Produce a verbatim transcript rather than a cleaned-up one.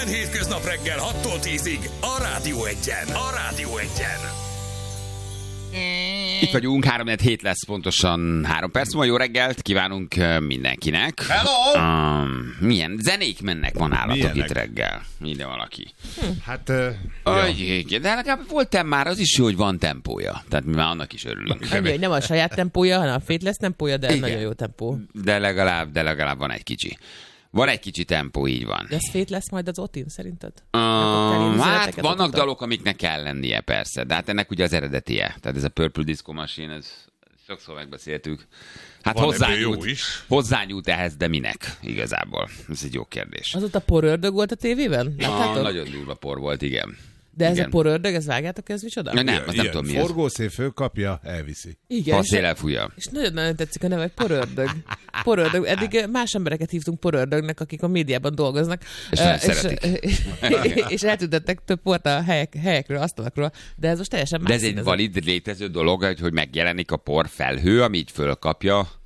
Minden hétköznap reggel hattól tízig a Rádió Egyen. A Rádió Egyen. Itt vagyunk, három hét lesz pontosan három perc múlva. Jó reggelt kívánunk mindenkinek. Hello! Um, milyen zenék mennek van állatok Milyenek? itt reggel? Minden valaki. Hm. Hát, uh, Aj, ja. De legalább volt már, az is jó, hogy van tempója. Tehát mi már annak is örülünk. Annyi, hogy nem a saját tempója, hanem a Fateless tempója, de Igen. nagyon jó tempó. De legalább, de legalább van egy kicsi. Van egy kicsi tempó, így van. De ez Fateless majd az Otin, szerinted? Um, hát vannak dalok, amiknek kell lennie, persze. De hát ennek ugye az eredetie. Tehát ez a Purple Disco Machine, ez sokszor megbeszéltük. Hát hozzányújt, hozzányújt ehhez, de minek igazából? Ez egy jó kérdés. Azóta porördög volt a tévében? Ah, nagyon durva por volt, igen. De ez igen. a porördög, ez vágjátok, ez micsoda? Ja, nem, az nem tudom mi ez. Forgószél fölkapja, elviszi. Igen. Ha szél elfújja. És nagyon-nagyon tetszik a neve, porördög. Porördög. Eddig más embereket hívtunk porördögnek, akik a médiában dolgoznak. És nagyon és, szeretik. és, és eltüntettek több port a helyek, helyekről, asztalakról, de ez most teljesen más. De ez egy valid létező dolog, hogy megjelenik a por felhő, ami így fölkapja